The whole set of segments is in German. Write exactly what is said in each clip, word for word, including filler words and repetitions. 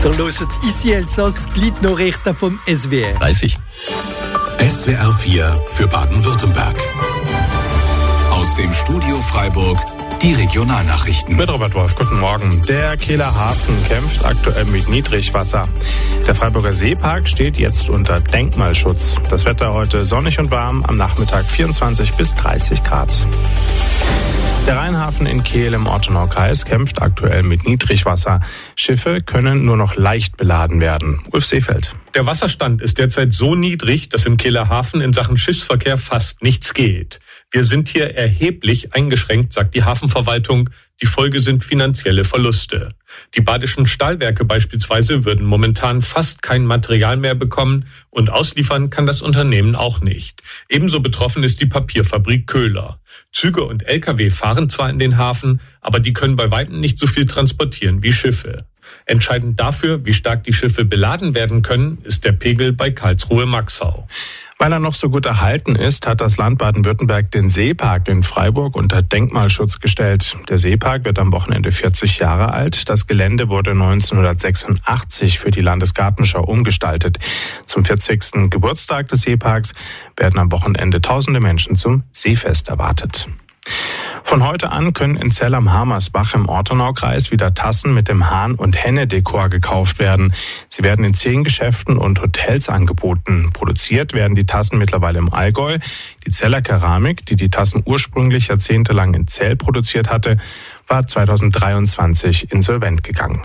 Ihr hört «Ici Elsass», die Gliednachrichten vom S W R. dreißig. S W R vier für Baden-Württemberg. Aus dem Studio Freiburg die Regionalnachrichten. Mit Robert Wolf, guten Morgen. Der Kehler Hafen kämpft aktuell mit Niedrigwasser. Der Freiburger Seepark steht jetzt unter Denkmalschutz. Das Wetter heute sonnig und warm, am Nachmittag vierundzwanzig bis dreißig Grad. Der Rheinhafen in Kehl im Ortenaukreis kämpft aktuell mit Niedrigwasser. Schiffe können nur noch leicht beladen werden. Ulf Seefeld. Der Wasserstand ist derzeit so niedrig, dass im Kehler Hafen in Sachen Schiffsverkehr fast nichts geht. Wir sind hier erheblich eingeschränkt, sagt die Hafenverwaltung. Die Folge sind finanzielle Verluste. Die badischen Stahlwerke beispielsweise würden momentan fast kein Material mehr bekommen und ausliefern kann das Unternehmen auch nicht. Ebenso betroffen ist die Papierfabrik Köhler. Züge und L K W fahren zwar in den Hafen, aber die können bei weitem nicht so viel transportieren wie Schiffe. Entscheidend dafür, wie stark die Schiffe beladen werden können, ist der Pegel bei Karlsruhe-Maxau. Weil er noch so gut erhalten ist, hat das Land Baden-Württemberg den Seepark in Freiburg unter Denkmalschutz gestellt. Der Seepark wird am Wochenende vierzig Jahre alt. Das Gelände wurde neunzehnhundertsechsundachtzig für die Landesgartenschau umgestaltet. Zum vierzigsten Geburtstag des Seeparks werden am Wochenende tausende Menschen zum Seefest erwartet. Von heute an können in Zell am Hamersbach im Ortenaukreis wieder Tassen mit dem Hahn- und Henne-Dekor gekauft werden. Sie werden in zehn Geschäften und Hotels angeboten. Produziert werden die Tassen mittlerweile im Allgäu. Die Zeller Keramik, die die Tassen ursprünglich jahrzehntelang in Zell produziert hatte, war zweitausenddreiundzwanzig insolvent gegangen.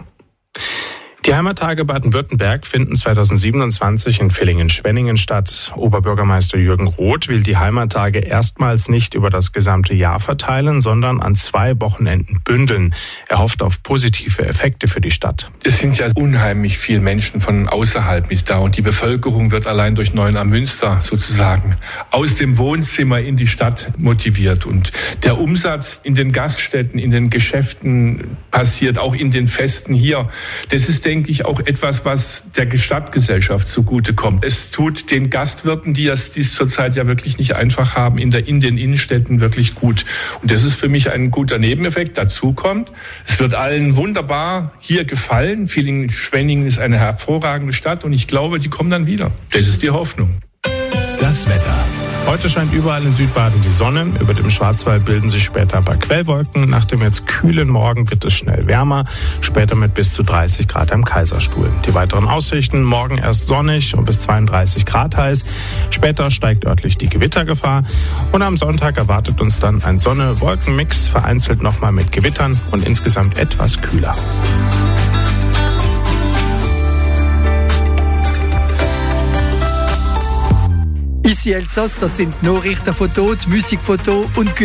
Die Heimattage Baden-Württemberg finden zweitausendsiebenundzwanzig in Villingen-Schwenningen statt. Oberbürgermeister Jürgen Roth will die Heimattage erstmals nicht über das gesamte Jahr verteilen, sondern an zwei Wochenenden bündeln. Er hofft auf positive Effekte für die Stadt. Es sind ja unheimlich viele Menschen von außerhalb mit da und die Bevölkerung wird allein durch Neuenahr-Münster sozusagen aus dem Wohnzimmer in die Stadt motiviert. Und der Umsatz in den Gaststätten, in den Geschäften passiert, auch in den Festen hier. Das ist, denke ich, auch etwas, was der Stadtgesellschaft zugutekommt. Es tut den Gastwirten, die es dies zurzeit ja wirklich nicht einfach haben, in, der, in den Innenstädten wirklich gut. Und das ist für mich ein guter Nebeneffekt. Dazu kommt, es wird allen wunderbar hier gefallen. Villingen-Schwenningen ist eine hervorragende Stadt und ich glaube, die kommen dann wieder. Das ist die Hoffnung. Das Wetter. Heute scheint überall in Südbaden die Sonne. Über dem Schwarzwald bilden sich später ein paar Quellwolken. Nach dem jetzt kühlen Morgen wird es schnell wärmer. Später mit bis zu dreißig Grad am Kaiserstuhl. Die weiteren Aussichten: morgen erst sonnig und bis zweiunddreißig Grad heiß. Später steigt örtlich die Gewittergefahr. Und am Sonntag erwartet uns dann ein Sonne-Wolken-Mix, vereinzelt nochmal mit Gewittern und insgesamt etwas kühler. «Ici Elsass», das sind Nachrichten von dort, Musik von dort und